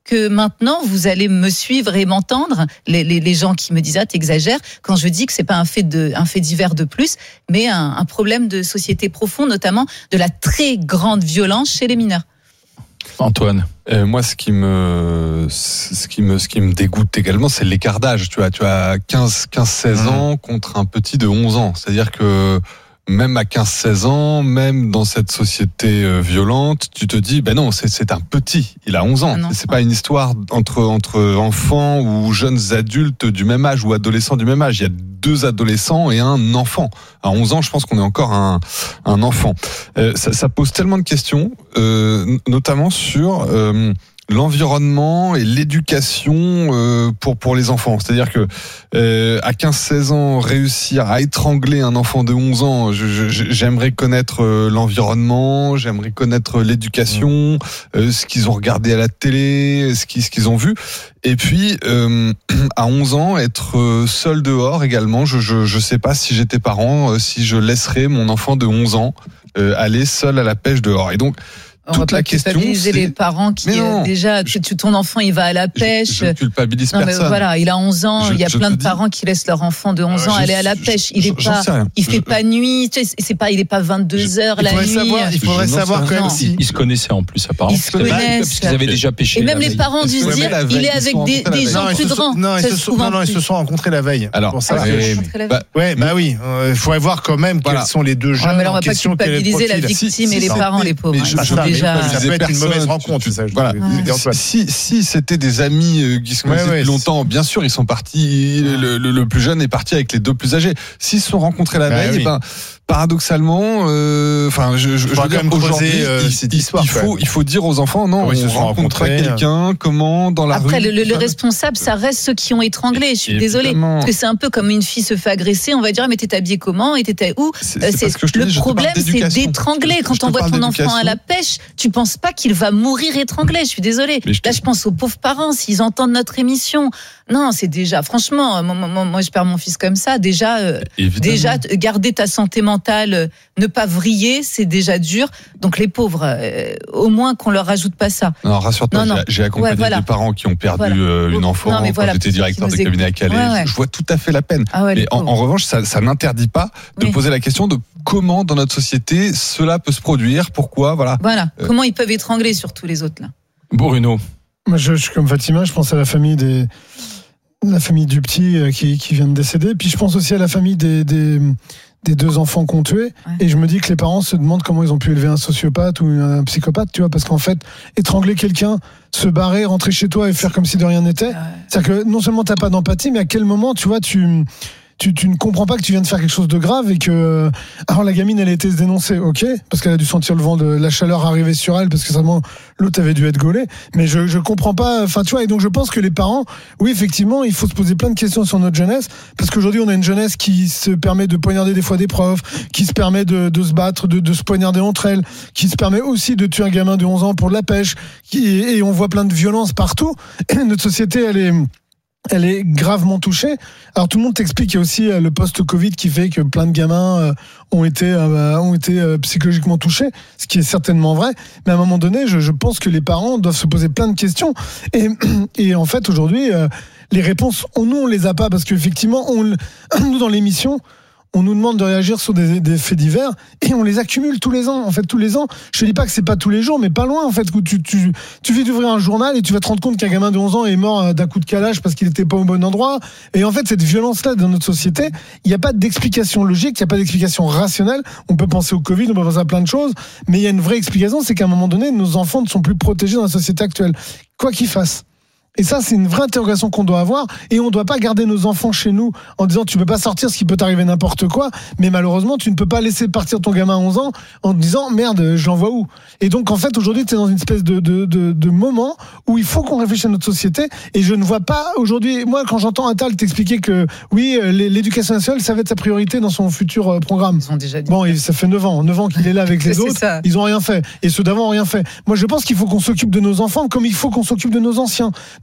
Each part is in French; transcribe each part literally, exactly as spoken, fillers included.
que maintenant vous allez me suivre et m'entendre, les, les, les gens qui me disent ah t'exagères, quand je dis que c'est pas un fait de un fait divers de plus, mais un, un problème de société profond, notamment de la très grande violence chez les mineurs. Antoine. Euh, moi, ce qui me, ce qui me, ce qui me dégoûte également, c'est l'écart d'âge. Tu vois, tu as quinze, seize mmh. ans contre un petit de onze ans. C'est-à-dire que même à quinze seize ans, même dans cette société violente, tu te dis, ben non, c'est, c'est un petit. Il a onze ans. Non, c'est pas une histoire entre, entre enfants ou jeunes adultes du même âge ou adolescents du même âge. Il y a deux adolescents et un enfant. À onze ans, je pense qu'on est encore un, un enfant. Euh, ça, ça pose tellement de questions, euh, notamment sur euh, l'environnement et l'éducation euh, pour pour les enfants. C'est-à-dire que euh, à quinze seize ans, réussir à étrangler un enfant de onze ans, je, je, j'aimerais connaître euh, l'environnement, j'aimerais connaître l'éducation, euh, ce qu'ils ont regardé à la télé, ce qu'ils ce qu'ils ont vu. Et puis euh, à onze ans, être seul dehors également. Je je je sais pas si j'étais parent, euh, si je laisserais mon enfant de onze ans euh, aller seul à la pêche dehors. Et donc on toute va pas la question, culpabiliser c'est... les parents qui non, euh, déjà je... ton enfant il va à la pêche. Je, je culpabilise non, personne. Mais voilà, il a onze ans, je, il y a plein de dis... parents qui laissent leur enfant de onze euh, ans aller à la pêche. Il est je, pas, il fait je... pas nuit, c'est pas, il est pas vingt-deux heures la nuit. Savoir, il faudrait savoir quand même si ils se connaissaient en plus apparemment. Ils se connaissent parce qu'ils avaient déjà pêché. Et même les parents dû se dire, il est avec des gens plus grands. Non, ils se sont rencontrés la veille. Alors, ouais, bah oui, il faudrait voir quand même quels sont les deux jeunes. Mais on va pas culpabiliser la victime et les parents, les pauvres. Déjà. Une mauvaise rencontre, ça, voilà. Si, si c'était des amis qui se connaissaient ouais, ouais, depuis longtemps, bien sûr, ils sont partis. Le, le, le plus jeune est parti avec les deux plus âgés. S'ils se sont rencontrés la veille, bah, oui. ben paradoxalement, euh, enfin, je, je, je veux dire aujourd'hui, euh, cette il, histoire, il faut, il faut dire aux enfants, non, oui, on rencontrait quelqu'un, comment dans la Après, rue. Après, le, le responsable, ça reste ceux qui ont étranglé. Je suis désolée, parce que c'est un peu comme une fille se fait agresser, on va dire, mais t'étais habillé comment, et t'étais où c'est, c'est, c'est que Le dis, problème, c'est d'étrangler. Quand on voit ton enfant à la pêche, tu penses pas qu'il va mourir étranglé. Je suis désolée. Je Là, je pense aux pauvres parents s'ils entendent notre émission. Non, c'est déjà, franchement, moi, moi, moi je perds mon fils comme ça. Déjà, euh, déjà, garder ta santé mentale, euh, ne pas vriller, c'est déjà dur. Donc les pauvres, euh, au moins qu'on leur rajoute pas ça. Non, rassure-toi, non, non. J'ai, j'ai accompagné ouais, voilà. des parents qui ont perdu voilà. euh, une enfant non, quand voilà, j'étais directeur de cabinet à Calais. Ouais, ouais. Je, je vois tout à fait la peine. Ah ouais, mais en, en revanche, ça, ça n'interdit pas de oui. poser la question de comment dans notre société cela peut se produire, pourquoi, voilà. Voilà. Euh... Comment ils peuvent étrangler surtout les autres là. Bruno. Moi, je, je suis comme Fatima, je pense à la famille des, la famille du petit qui, qui vient de décéder. Puis je pense aussi à la famille des, des, des deux enfants qu'on tuait. Ouais. Et je me dis que les parents se demandent comment ils ont pu élever un sociopathe ou un psychopathe, tu vois, parce qu'en fait, étrangler quelqu'un, se barrer, rentrer chez toi et faire comme si de rien n'était. Ouais. C'est-à-dire que non seulement t'as pas d'empathie, mais à quel moment, tu vois, tu, Tu, tu ne comprends pas que tu viens de faire quelque chose de grave et que alors la gamine elle a été dénoncée, ok, parce qu'elle a dû sentir le vent de la chaleur arriver sur elle parce que vraiment l'autre avait dû être gaulé, mais je je comprends pas, enfin tu vois, et donc je pense que les parents, oui effectivement il faut se poser plein de questions sur notre jeunesse parce qu'aujourd'hui on a une jeunesse qui se permet de poignarder des fois des profs, qui se permet de, de se battre, de, de se poignarder entre elles, qui se permet aussi de tuer un gamin de onze ans pour de la pêche, qui, et on voit plein de violences partout. Et notre société elle est Elle est gravement touchée. Alors tout le monde t'explique qu'il y a aussi le post-Covid qui fait que plein de gamins ont été euh, ont été psychologiquement touchés, ce qui est certainement vrai. Mais à un moment donné, je, je pense que les parents doivent se poser plein de questions. Et, et en fait, aujourd'hui, euh, les réponses, on, nous, on les a pas parce qu'effectivement, on, nous dans l'émission, on nous demande de réagir sur des, des faits divers et on les accumule tous les ans. En fait, tous les ans, je te dis pas que c'est pas tous les jours, mais pas loin. En fait, où tu tu tu viens d'ouvrir un journal et tu vas te rendre compte qu'un gamin de onze ans est mort d'un coup de calage parce qu'il était pas au bon endroit. Et en fait, cette violence-là dans notre société, il n'y a pas d'explication logique, il n'y a pas d'explication rationnelle. On peut penser au Covid, on peut penser à plein de choses, mais il y a une vraie explication, c'est qu'à un moment donné, nos enfants ne sont plus protégés dans la société actuelle, quoi qu'ils fassent. Et ça, c'est une vraie interrogation qu'on doit avoir. Et on ne doit pas garder nos enfants chez nous en disant tu ne peux pas sortir, ce qui peut t'arriver n'importe quoi. Mais malheureusement, tu ne peux pas laisser partir ton gamin à onze ans en te disant merde, je l'envoie où ? Et donc, en fait, aujourd'hui, tu es dans une espèce de, de, de, de moment où il faut qu'on réfléchisse à notre société. Et je ne vois pas aujourd'hui, moi, quand j'entends Attal t'expliquer que oui, l'éducation nationale, ça va être sa priorité dans son futur programme. Ils ont déjà dit. Bon, et ça fait neuf ans. neuf ans qu'il est là avec les autres. Ça. Ils n'ont rien fait. Et ceux d'avant n'ont rien fait. Moi, je pense qu'il faut qu'on s'occupe de nos enfants comme il faut qu'on s'occupe de nos anciens.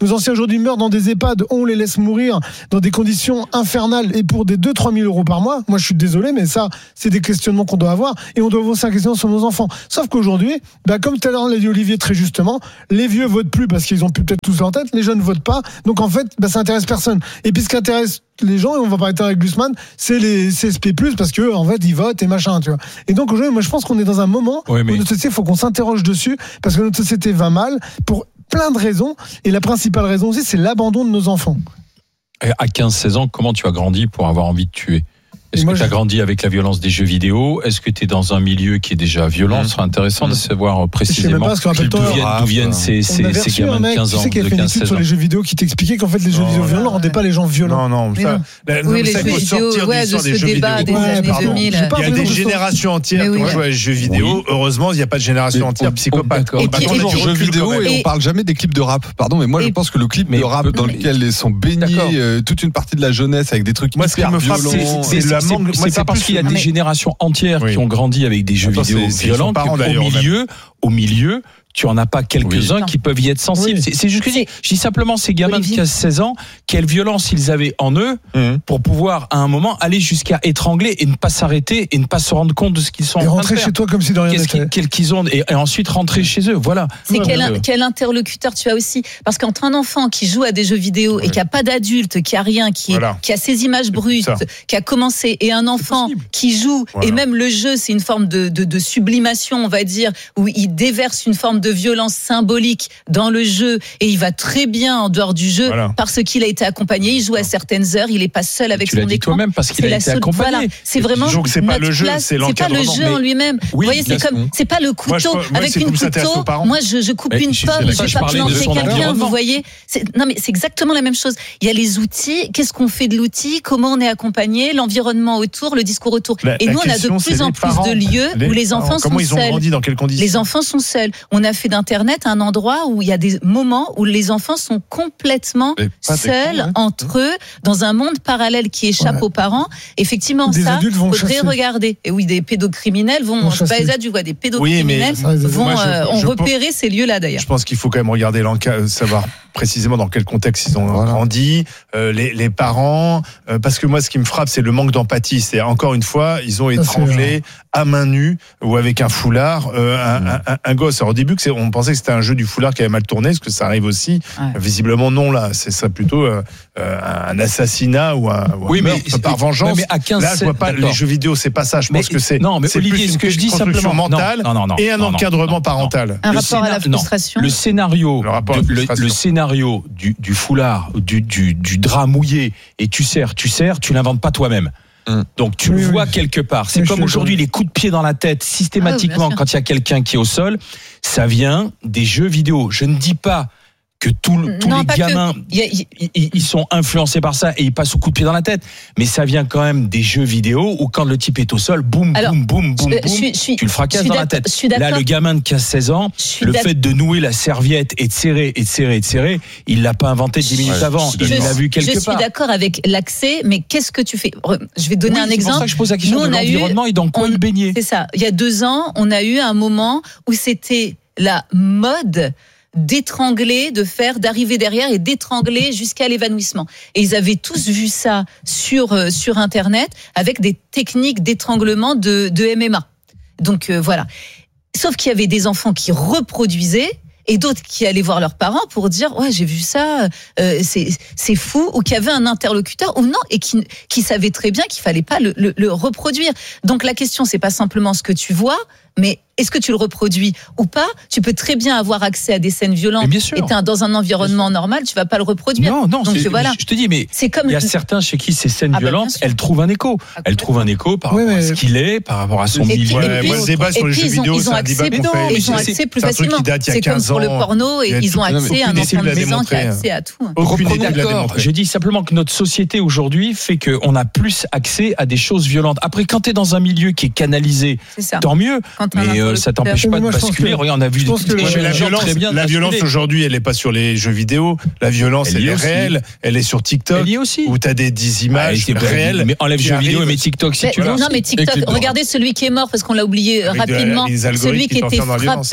Nos anciens aujourd'hui meurent dans des EHPAD, on les laisse mourir dans des conditions infernales et pour des deux à trois mille euros par mois. Moi, je suis désolé, mais ça, c'est des questionnements qu'on doit avoir et on doit aussi un questionnement sur nos enfants. Sauf qu'aujourd'hui, bah, comme tout à l'heure l'a dit Olivier très justement, les vieux votent plus parce qu'ils ont plus peut-être tous leur tête, les jeunes votent pas. Donc en fait, bah, ça intéresse personne. Et puis ce qui intéresse les gens, et on va parler avec Glusman, c'est les C S P plus, parce que en fait ils votent et machin, tu vois. Et donc aujourd'hui, moi je pense qu'on est dans un moment oui, mais... où notre société, il faut qu'on s'interroge dessus, parce que notre société va mal pour plein de raisons, et la principale raison aussi, c'est l'abandon de nos enfants. À quinze seize ans, comment tu as grandi pour avoir envie de tuer ? Est-ce que tu as grandi avec la violence des jeux vidéo ? Est-ce que tu es dans un milieu qui est déjà violent ? Ce serait intéressant de savoir précisément d'où viennent ces, ces, ces gamins de quinze ans. Tu sais qu'il y a fait une étude sur les jeux vidéo qui t'expliquait qu'en fait les jeux vidéo violents ne rendaient pas les gens violents. Non, non, ça. Oui, les jeux vidéo, ouais, de ce débat des années deux mille. Il y a des générations entières qui ont joué à des jeux vidéo. Heureusement, il n'y a pas de génération entière psychopathe. On parle toujours de jeux vidéo et on parle jamais des clips de rap. Pardon, mais moi je pense que le clip de rap dans lequel ils sont baignés toute une partie de la jeunesse avec des trucs hyper violents. C'est la manque. Parce qu'il y a des générations entières oui. qui ont grandi avec des jeux Attends, vidéo c'est, violents, parents, au milieu, au milieu, tu en as pas quelques-uns oui. qui peuvent y être sensibles. Oui. C'est, c'est juste que je dis, je dis simplement ces gamins Olivier. de quinze seize ans, quelle violence ils avaient en eux mmh. pour pouvoir à un moment aller jusqu'à étrangler et ne pas s'arrêter et ne pas se rendre compte de ce qu'ils sont et en train de rentrer faire. chez toi comme si de rien n'était. Quel qu'ils ont et, et ensuite rentrer chez eux. Voilà. C'est ouais, quel, ouais. quel interlocuteur tu as aussi, parce qu'entre un enfant qui joue à des jeux vidéo ouais. et qui a pas d'adulte, qui a rien, qui, voilà. qui a ses images brutes, qui a commencé, et un enfant qui joue voilà. et même le jeu, c'est une forme de, de, de sublimation, on va dire, où il déverse une forme de violence symbolique dans le jeu et il va très bien en dehors du jeu voilà. parce qu'il a été accompagné, il joue à certaines heures, il est pas seul avec tu son l'as dit écran. Toi-même parce qu'il a été seule, accompagné. Voilà, c'est vraiment donc c'est pas le jeu, place, c'est l'encadrement. C'est pas le jeu mais... en lui-même. Oui, vous voyez, c'est comme c'est pas le couteau moi, je, moi, avec une couteau. Moi, je, je coupe mais une pomme, je vais pas planter quelqu'un. Vous voyez, c'est, non mais c'est exactement la même chose. Il y a les outils. Qu'est-ce qu'on fait de l'outil ? Comment on est accompagné ? L'environnement autour, le discours autour. Et nous, on a de plus en plus de lieux où les enfants sont seuls. Les enfants sont seuls. On a fait d'Internet un endroit où il y a des moments où les enfants sont complètement seuls hein. entre eux dans un monde parallèle qui échappe ouais. aux parents. Effectivement, des ça, il faudrait chasser. regarder. Et oui, des pédocriminels vont, vont pas les adultes, des pédocriminels oui, vont moi, je, euh, ont je repéré pense, ces lieux-là d'ailleurs. Je pense qu'il faut quand même regarder l'enquête, savoir précisément dans quel contexte ils ont voilà. grandi, euh, les, les parents, euh, parce que moi ce qui me frappe c'est le manque d'empathie. C'est encore une fois, ils ont étranglé à main nue ou avec un foulard euh, un, mmh. un, un, un gosse. Alors au début, on pensait que c'était un jeu du foulard qui avait mal tourné, parce que ça arrive aussi. Ouais. Visiblement non là, c'est ça plutôt euh, un assassinat ou un, ou un oui, meurtre mais, par vengeance. Mais à quinze, là, je vois pas les jeux vidéo, c'est pas ça. Je pense mais, que c'est non, mais c'est Olivier, plus ce que une je dis simplement mentale non, non, non, et un non, encadrement non, parental. Non, un le rapport scénar- à la frustration. Non, le scénario, le, rapport de, le, le scénario du, du foulard, du, du, du drap mouillé, et tu sers, tu sers, tu l'inventes pas toi-même. Hum. Donc tu oui, le vois oui. quelque part. C'est oui, comme aujourd'hui les coups de pied dans la tête systématiquement ah oui, quand il y a quelqu'un qui est au sol. Ça vient des jeux vidéo. Je ne dis pas que tous tous les gamins que... y a, y... Ils, ils sont influencés par ça et ils passent au coup de pied dans la tête. Mais ça vient quand même des jeux vidéo où quand le type est au sol, boum, Alors, boum, boum, boum, boum, suis, suis, tu le fracasses dans la tête. Là, le gamin de quinze seize ans, le fait de nouer la serviette et de serrer, et de serrer, et de serrer, il l'a pas inventé dix minutes ouais, avant. Il l'a vu quelque part. Je suis d'accord avec l'accès, mais qu'est-ce que tu fais ? Je vais donner oui, un exemple. C'est pour ça que je pose la question Nous, de l'environnement eu, et dans quoi il baignait. C'est ça. Il y a deux ans, on a eu un moment où c'était la mode d'étrangler, de faire, d'arriver derrière et d'étrangler jusqu'à l'évanouissement. Et ils avaient tous vu ça sur euh, sur Internet avec des techniques d'étranglement de, de M M A. Donc euh, voilà. Sauf qu'il y avait des enfants qui reproduisaient et d'autres qui allaient voir leurs parents pour dire ouais j'ai vu ça, euh, c'est c'est fou, ou qui avait un interlocuteur ou non et qui qui savait très bien qu'il fallait pas le, le, le reproduire. Donc la question c'est pas simplement ce que tu vois, mais est-ce que tu le reproduis ou pas ? Tu peux très bien avoir accès à des scènes violentes et t'es dans un environnement normal, tu vas pas le reproduire. Non, non, donc c'est, voilà. Je te dis, mais c'est comme il y a certains chez qui ces scènes ah bah, violentes, elles trouvent un écho. Ah, elles trouvent un écho par oui, rapport mais... à ce qu'il est, par rapport à son et milieu. Puis, ouais, moi, le débat sur les jeux vidéo, ils ont accès, mais non, et ils ont accès plus facilement. C'est comme pour le porno, et ils ont accès à un enfant de dix ans qui a accès à tout. D'accord. Je dis simplement que notre société aujourd'hui fait qu'on a plus accès à des choses violentes. Après, quand t'es dans un milieu qui est canalisé, tant mieux. Mais ça t'empêche pas de basculer. Regarde, on a vu la violence, la violence aujourd'hui, elle n'est pas sur les jeux vidéo. La violence, elle, elle est réelle. Elle est sur TikTok. Elle y est aussi. Où t'as des, des images ah, réelles. Mais enlève jeux vidéo et mets TikTok si mais, tu veux. Non, mais TikTok, regardez celui qui est mort parce qu'on l'a oublié Avec rapidement. La, celui qui était frappé,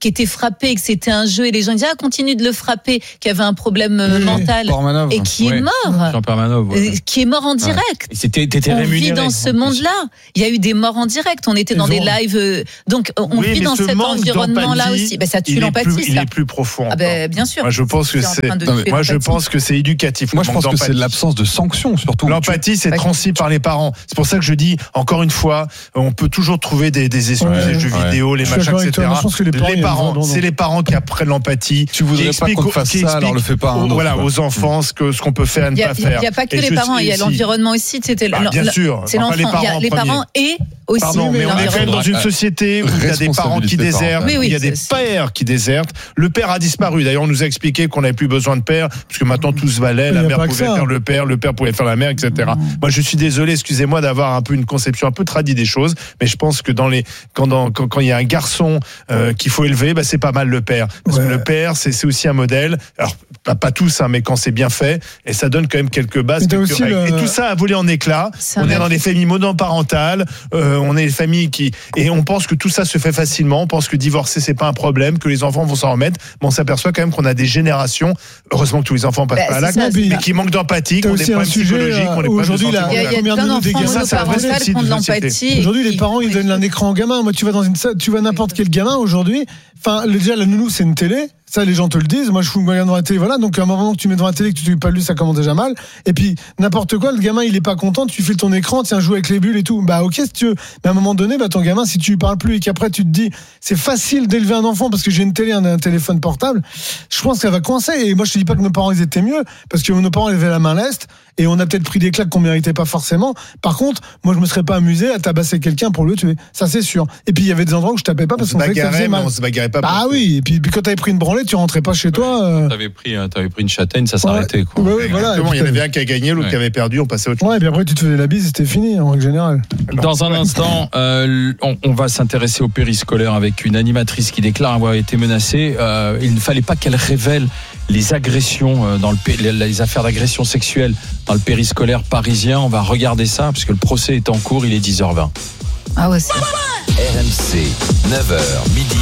qui était frappé et que c'était un jeu et les gens disaient ah continue de le frapper, qui avait un problème oui, mental Portmanov. et qui ouais. est mort, Jean Portmanov, ouais. qui est mort en direct. Ouais. C'était, t'étais on rémunéré. vit dans ce monde-là. Il y a eu des morts en direct. On était dans des lives, donc on oui, vit dans cet environnement-là aussi. Ben, ça tue l'empathie. Plus, il est plus profond. Ah ben, bien sûr. Moi, je pense que c'est. Non, moi, je pense que c'est éducatif. Moi, je pense que c'est l'absence de sanctions, surtout. L'empathie, c'est transmis par les parents. C'est pour ça que je dis encore une fois, on peut toujours trouver des, des excuses, ouais, les jeux ouais. vidéo, les machins, et cetera. Je pense que les parents, les parents c'est les parents qui apprennent l'empathie. Tu voudrais pas qu'on fasse ça, alors le fais pas. Aux, voilà, aux enfants, ce que ce qu'on peut faire et ne pas faire. Il n'y a pas que les parents, il y a l'environnement aussi. C'était bien sûr. C'est l'enfant. Il y a les parents et aussi. Pardon, mais on est quand même dans une société où il y a des parents qui désertent, il y a des pères qui désertent. Le père a disparu. D'ailleurs, on nous a expliqué qu'on n'avait plus besoin de père, parce que maintenant tout se valait. La mère pouvait faire le père, le père pouvait faire la mère, et cetera. Moi, je suis désolé, excusez-moi d'avoir un peu une conception un peu tradie des choses, mais je pense que dans les quand dans, quand, quand il y a un garçon euh, qu'il faut élever, bah, c'est pas mal le père, parce ouais. que le père c'est, c'est aussi un modèle. Alors pas, pas tous, hein, mais quand c'est bien fait, et ça donne quand même quelques bases, quelques règles. Le... Et tout ça a volé en éclats. Ça on est dans des familles monoparentales, euh, on est des familles qui et on pense que tout ça se fait facilement. On pense que divorcer c'est pas un problème, que les enfants vont s'en remettre. Mais on s'aperçoit quand même qu'on a des générations. Heureusement que tous les enfants passent bah, pas à l'acte, mais qui manquent d'empathie, qui ont des problèmes psychologiques, qui ont des problèmes de santé. Il y a, il y a plein d'enfants monoparentales qui ont de l'empathie. Aujourd'hui, les parents ils donnent un écran au gamin. Moi, tu vas dans une salle, tu vas n'importe quel gamin aujourd'hui. Enfin, déjà la nounou c'est une télé. Ça, les gens te le disent. Moi, je fous me regarde devant la télé. Voilà. Donc, à un moment que tu mets devant la télé, que tu ne pas lu, ça commence déjà mal. Et puis, n'importe quoi, le gamin, il est pas content. Tu files ton écran, tiens, joue avec les bulles et tout. Bah, ok, si tu veux. Mais à un moment donné, bah, ton gamin, si tu lui parles plus et qu'après tu te dis, c'est facile d'élever un enfant parce que j'ai une télé, un, un téléphone portable, je pense que ça va coincer. Et moi, je te dis pas que nos parents, ils étaient mieux parce que nos parents, ils avaient la main leste. Et on a peut-être pris des claques qu'on méritait pas forcément. Par contre, moi, je me serais pas amusé à tabasser quelqu'un pour le tuer. Ça, c'est sûr. Et puis, il y avait des endroits où je tapais pas parce qu'on savait que ça faisait mal. On se bagarrait pas. Ah oui. Et puis, puis quand t'avais pris une branlée, tu rentrais pas chez toi. Euh... T'avais pris, t'avais pris une châtaigne, ça s'arrêtait, ouais. quoi. Ouais, ouais, voilà. Il y en avait un qui a gagné, l'autre ouais. qui avait perdu, on passait à autre chose. Ouais, et puis après, tu te faisais la bise, c'était fini, en règle générale. Dans un instant, euh, on, on va s'intéresser au périscolaire avec une animatrice qui déclare avoir été menacée. Euh, il ne fallait pas qu'elle révèle les agressions dans le les affaires d'agression sexuelle dans le périscolaire parisien. On va regarder ça parce que le procès est en cours. Il est dix heures vingt. Ah ouais. C'est... R M C neuf heures midi.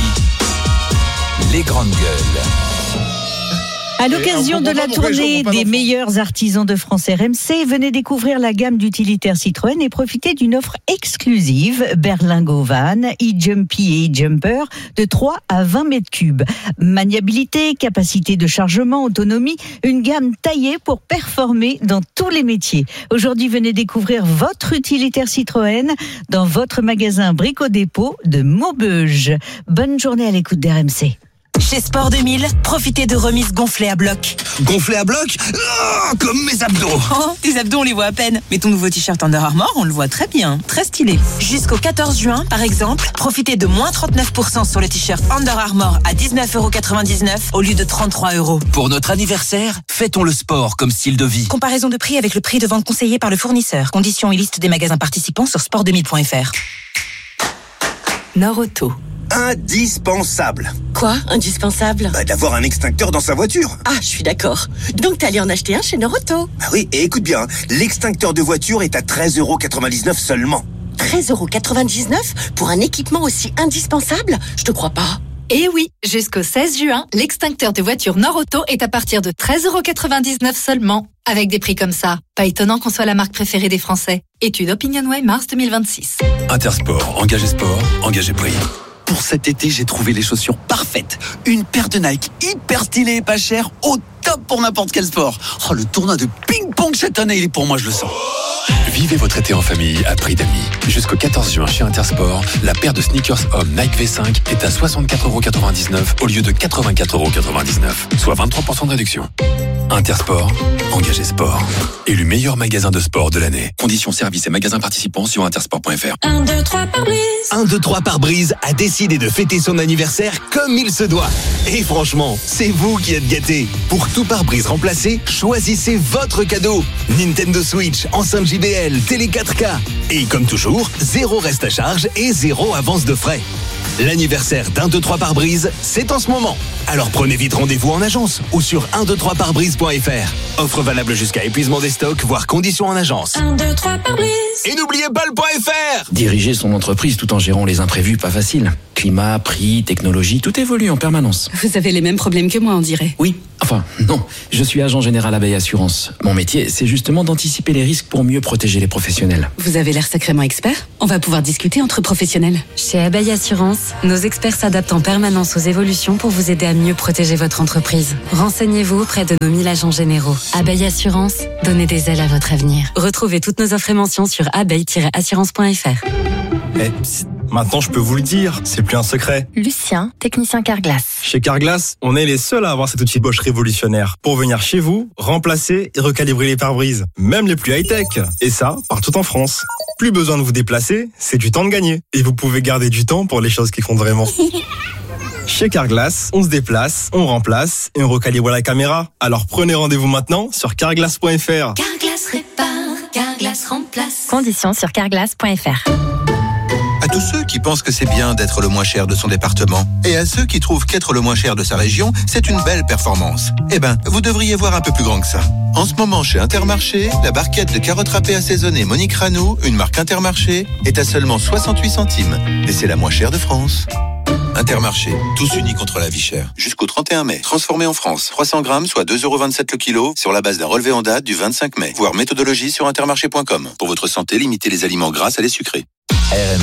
Les grandes gueules. À l'occasion de la tournée des meilleurs artisans de France R M C, venez découvrir la gamme d'utilitaires Citroën et profitez d'une offre exclusive Berlingo Van, e-Jumpy et e-Jumper de trois à vingt mètres cubes. Maniabilité, capacité de chargement, autonomie, une gamme taillée pour performer dans tous les métiers. Aujourd'hui, venez découvrir votre utilitaire Citroën dans votre magasin Brico Dépôt de Maubeuge. Bonne journée à l'écoute d'R M C. Chez Sport deux mille, profitez de remises gonflées à bloc. Gonflées à bloc ? Oh, comme mes abdos. Oh, tes abdos, on les voit à peine. Mais ton nouveau t-shirt Under Armour, on le voit très bien. Très stylé. Jusqu'au quatorze juin, par exemple, profitez de moins trente-neuf pour cent sur le t-shirt Under Armour à dix-neuf euros quatre-vingt-dix-neuf au lieu de trente-trois euros. Pour notre anniversaire, fêtons le sport comme style de vie. Comparaison de prix avec le prix de vente conseillé par le fournisseur. Conditions et liste des magasins participants sur sport deux mille point f r. Nord-Auto. Indispensable. Quoi, indispensable ? Bah, d'avoir un extincteur dans sa voiture. Ah, je suis d'accord. Donc t'es allé en acheter un chez Nord-Auto. Bah oui, et écoute bien, l'extincteur de voiture est à treize euros quatre-vingt-dix-neuf seulement. treize euros quatre-vingt-dix-neuf pour un équipement aussi indispensable ? Je te crois pas. Eh oui, jusqu'au seize juin, l'extincteur de voiture Nord-Auto est à partir de treize euros quatre-vingt-dix-neuf seulement. Avec des prix comme ça, pas étonnant qu'on soit la marque préférée des Français. Étude OpinionWay mars deux mille vingt-six. Intersport, engagé sport, engagé prix. Pour cet été, j'ai trouvé les chaussures parfaites. Une paire de Nike hyper stylée et pas chère, au top pour n'importe quel sport. Oh, le tournoi de ping-pong cette année, il est pour moi, je le sens. Vivez votre été en famille à prix d'amis. Jusqu'au quatorze juin chez Intersport, la paire de sneakers homme Nike V cinq est à soixante-quatre euros quatre-vingt-dix-neuf au lieu de quatre-vingt-quatre euros quatre-vingt-dix-neuf, soit vingt-trois pour cent de réduction. Intersport, engagé sport. Élu meilleur magasin de sport de l'année. Conditions services et magasins participants sur intersport point f r. un, deux, trois pare-brise. un, deux, trois pare-brise a décidé de fêter son anniversaire comme il se doit. Et franchement, c'est vous qui êtes gâtés. Pour tout pare-brise remplacé, choisissez votre cadeau. Nintendo Switch, enceinte J B L, télé quatre K. Et comme toujours, zéro reste à charge et zéro avance de frais. L'anniversaire d'un, deux, trois pare-brise, c'est en ce moment. Alors prenez vite rendez-vous en agence ou sur un, deux, trois pare-brise point f r. Offre valable jusqu'à épuisement des stocks, voire conditions en agence. un, deux, trois pare-brise. Et n'oubliez pas le .fr. Diriger son entreprise tout en gérant les imprévus, pas facile. Climat, prix, technologie, tout évolue en permanence. Vous avez les mêmes problèmes que moi, on dirait. Oui, enfin, non. Je suis agent général Abeille Assurance. Mon métier, c'est justement d'anticiper les risques pour mieux protéger les professionnels. Vous avez l'air sacrément expert. On va pouvoir discuter entre professionnels. Chez Abeille Assurance, nos experts s'adaptent en permanence aux évolutions pour vous aider à mieux protéger votre entreprise. Renseignez-vous auprès de nos mille agents généraux. Abeille Assurance, donnez des ailes à votre avenir. Retrouvez toutes nos offres et mentions sur abeille tiret assurance point f r. Eh, psst, maintenant je peux vous le dire, c'est plus un secret. Lucien, technicien Carglass. Chez Carglass, on est les seuls à avoir cet outil Bosch révolutionnaire pour venir chez vous, remplacer et recalibrer les pare-brises, même les plus high-tech. Et ça, partout en France. Plus besoin de vous déplacer, c'est du temps de gagner. Et vous pouvez garder du temps pour les choses qui comptent vraiment. Chez Carglass, on se déplace, on remplace et on recalibre la caméra. Alors prenez rendez-vous maintenant sur carglass point f r. Carglass répare, Carglass remplace. Conditions sur carglass point f r. À tous ceux qui pensent que c'est bien d'être le moins cher de son département, et à ceux qui trouvent qu'être le moins cher de sa région, c'est une belle performance. Eh ben, vous devriez voir un peu plus grand que ça. En ce moment, chez Intermarché, la barquette de carottes râpées assaisonnées Monique Ranou, une marque Intermarché, est à seulement soixante-huit centimes. Et c'est la moins chère de France. Intermarché, tous unis contre la vie chère. Jusqu'au trente et un mai. Transformé en France. trois cents grammes, soit deux euros vingt-sept le kilo, sur la base d'un relevé en date du vingt-cinq mai. Voir méthodologie sur intermarché point com. Pour votre santé, limitez les aliments gras à les sucrés.